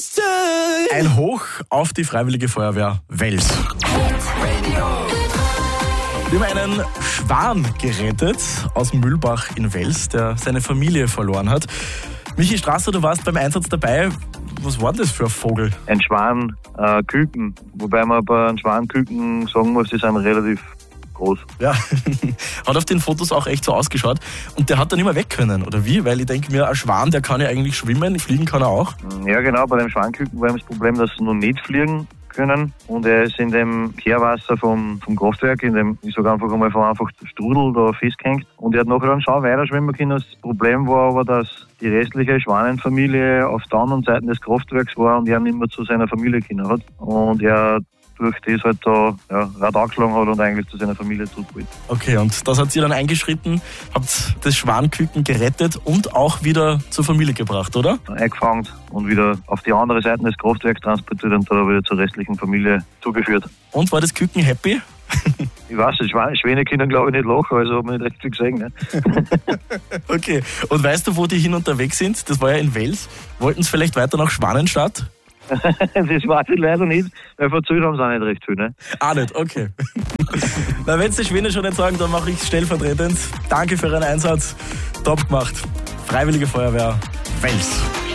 Ein Hoch auf die Freiwillige Feuerwehr Wels. Wir haben einen Schwan gerettet aus Mühlbach in Wels, der seine Familie verloren hat. Michi Strasser, du warst beim Einsatz dabei. Was war das für ein Vogel? Ein Schwanküken, wobei man bei einem Schwanküken sagen muss, die sind relativ groß. Ja, hat auf den Fotos auch echt so ausgeschaut. Und der hat dann immer weg können, oder wie? Weil ich denke mir, ein Schwan, der kann ja eigentlich schwimmen, fliegen kann er auch. Ja genau, bei dem Schwanküken war das Problem, dass sie noch nicht fliegen können. Und er ist in dem Kehrwasser vom Kraftwerk, in dem, ich sage einfach einmal, einfach Strudel da festgehängt. Und er hat nachher einen Schau weiter schwimmen können. Das Problem war aber, dass die restliche Schwanenfamilie auf der anderen Seite des Kraftwerks war und er nicht mehr zu seiner Familie können hat. Und er durch das halt da Rad angeschlagen hat und eigentlich zu seiner Familie zurück wollte. Okay, und das hat ihr dann eingeschritten, habt das Schwanküken gerettet und auch wieder zur Familie gebracht, oder? Eingefangen und wieder auf die andere Seite des Kraftwerks transportiert und dann wieder zur restlichen Familie zugeführt. Und war das Küken happy? Ich weiß nicht, Schwäne können glaube ich nicht lachen, also habe ich nicht recht viel gesehen. Ne? Okay, und weißt du, wo die hin unterwegs sind? Das war ja in Wels. Wollten sie vielleicht weiter nach Schwanenstadt? Das weiß ich leider nicht, weil verzählt haben sie auch nicht recht viel. Ne? Ah, nicht, okay. Na, wenn es die Schwäne schon nicht sagen, dann mache ich es stellvertretend. Danke für Ihren Einsatz. Top gemacht. Freiwillige Feuerwehr Wels.